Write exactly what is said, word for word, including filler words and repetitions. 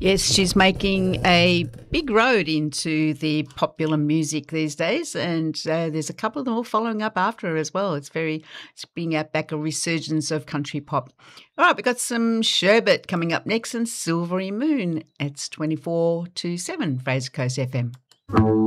Yes, she's making a big road into the popular music these days, and uh, there's a couple of them all following up after her as well. It's very, it's bringing out back a resurgence of country pop. All right, we've got some Sherbet coming up next and Silvery Moon. It's twenty-four to seven, Fraser Coast F M.